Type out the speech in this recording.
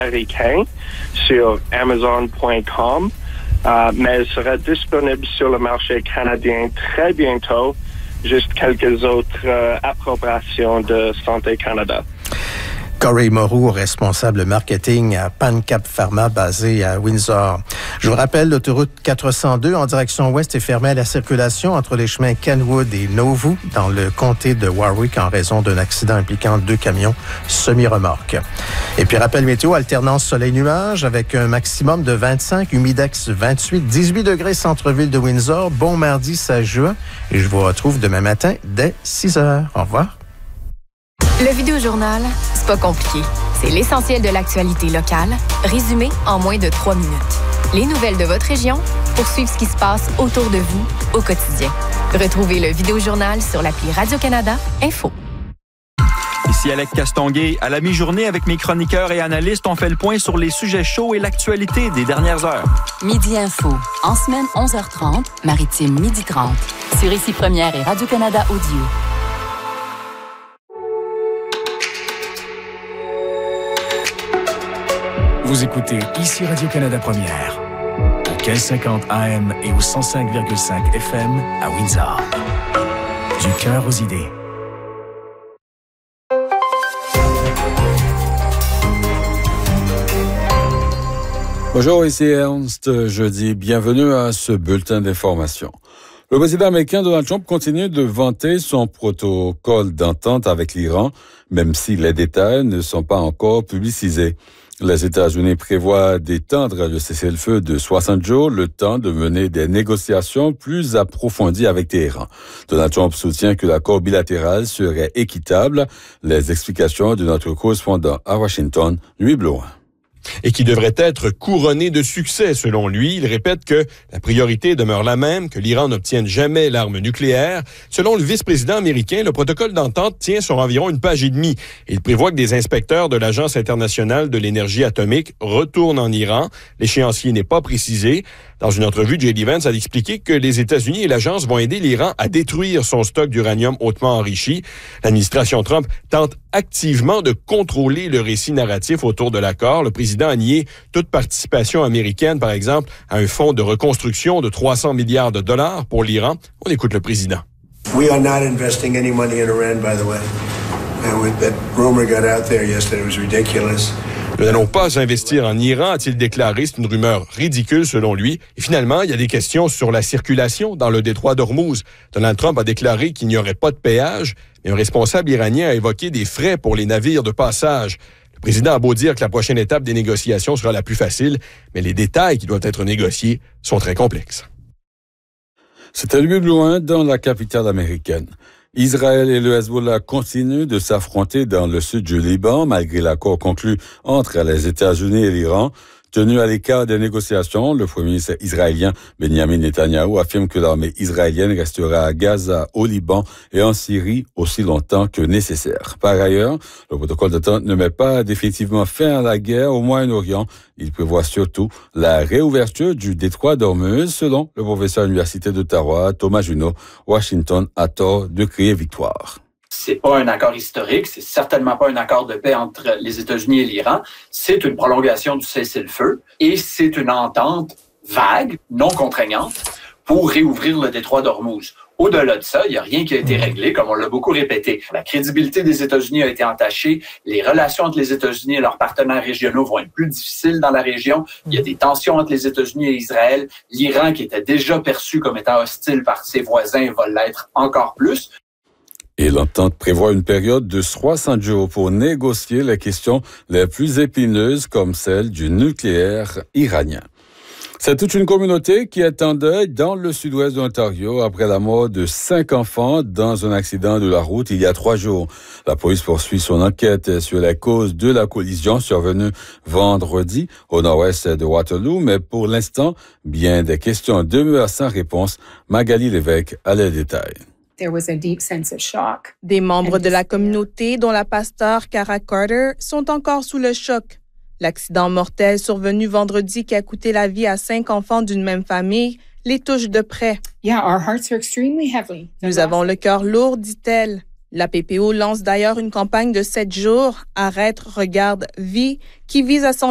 américain sur Amazon.com, mais elle sera disponible sur le marché canadien très bientôt, juste quelques autres approbations de Santé Canada. Corey Moreau, responsable marketing à PanCap Pharma, basé à Windsor. Je vous rappelle, l'autoroute 402 en direction ouest est fermée à la circulation entre les chemins Kenwood et Nauvoo dans le comté de Warwick en raison d'un accident impliquant 2 camions semi-remorques. Et puis, rappel météo, alternance soleil-nuage avec un maximum de 25, humidex 28, 18 degrés centre-ville de Windsor. Bon mardi 16 juin et je vous retrouve demain matin dès 6 heures. Au revoir. Le Vidéojournal, c'est pas compliqué. C'est l'essentiel de l'actualité locale, résumé en moins de 3 minutes. Les nouvelles de votre région pour suivre ce qui se passe autour de vous au quotidien. Retrouvez le Vidéojournal sur l'appli Radio-Canada Info. Ici Alec Castonguay. À la mi-journée, avec mes chroniqueurs et analystes, on fait le point sur les sujets chauds et l'actualité des dernières heures. Midi Info, en semaine 11h30, maritime 12h30. Sur Ici Première et Radio-Canada Audio. Vous écoutez Ici Radio-Canada Première, au 1550 AM et au 105,5 FM à Windsor. Du cœur aux idées. Bonjour, ici Ernst. Jeudi, bienvenue à ce bulletin d'information. Le président américain Donald Trump continue de vanter son protocole d'entente avec l'Iran, même si les détails ne sont pas encore publicisés. Les États-Unis prévoient d'étendre le cessez-le-feu de 60 jours, le temps de mener des négociations plus approfondies avec Téhéran. Donald Trump soutient que l'accord bilatéral serait équitable. Les explications de notre correspondant à Washington, Louis Bloin. Et qui devrait être couronné de succès, selon lui. Il répète que la priorité demeure la même, que l'Iran n'obtienne jamais l'arme nucléaire. Selon le vice-président américain, le protocole d'entente tient sur environ 1 page et demie. Il prévoit que des inspecteurs de l'Agence internationale de l'énergie atomique retournent en Iran. L'échéancier n'est pas précisé. Dans une entrevue, J.D. Vance a expliqué que les États-Unis et l'agence vont aider l'Iran à détruire son stock d'uranium hautement enrichi. L'administration Trump tente activement de contrôler le récit narratif autour de l'accord. Le président a nié toute participation américaine, par exemple, à un fonds de reconstruction de 300 milliards de dollars pour l'Iran. On écoute le président. We are not investing any money in Iran, by the way. And that rumor got out there yesterday, it was ridiculous. Nous n'allons pas investir en Iran, a-t-il déclaré. C'est une rumeur ridicule, selon lui. Et finalement, il y a des questions sur la circulation dans le détroit d'Ormuz. Donald Trump a déclaré qu'il n'y aurait pas de péage, mais un responsable iranien a évoqué des frais pour les navires de passage. Le président a beau dire que la prochaine étape des négociations sera la plus facile, mais les détails qui doivent être négociés sont très complexes. C'était Louis Bloin dans la capitale américaine. Israël et le Hezbollah continuent de s'affronter dans le sud du Liban, malgré l'accord conclu entre les États-Unis et l'Iran. Tenu à l'écart des négociations, le premier ministre israélien Benjamin Netanyahou affirme que l'armée israélienne restera à Gaza, au Liban et en Syrie aussi longtemps que nécessaire. Par ailleurs, le protocole d'entente ne met pas définitivement fin à la guerre au Moyen-Orient. Il prévoit surtout la réouverture du détroit d'Ormuz, selon le professeur à l'Université d'Ottawa, Thomas Junot. Washington a tort de crier victoire. C'est pas un accord historique, c'est certainement pas un accord de paix entre les États-Unis et l'Iran. C'est une prolongation du cessez-le-feu et c'est une entente vague, non contraignante, pour réouvrir le détroit d'Ormuz. Au-delà de ça, il n'y a rien qui a été réglé, comme on l'a beaucoup répété. La crédibilité des États-Unis a été entachée. Les relations entre les États-Unis et leurs partenaires régionaux vont être plus difficiles dans la région. Il y a des tensions entre les États-Unis et Israël. L'Iran, qui était déjà perçu comme étant hostile par ses voisins, va l'être encore plus. Et l'entente prévoit une période de 60 jours pour négocier les questions les plus épineuses comme celle du nucléaire iranien. C'est toute une communauté qui est en deuil dans le sud-ouest de l'Ontario après la mort de 5 enfants dans un accident de la route il y a 3 jours. La police poursuit son enquête sur les causes de la collision survenue vendredi au nord-ouest de Waterloo, mais pour l'instant, bien des questions demeurent sans réponse. Magali Lévesque a les détails. Des membres de la communauté, dont la pasteure Cara Carter, sont encore sous le choc. L'accident mortel survenu vendredi qui a coûté la vie à 5 enfants d'une même famille les touche de près. Nous avons le cœur lourd, dit-elle. La PPO lance d'ailleurs une campagne de 7 jours, Arrête, regarde, vis, qui vise à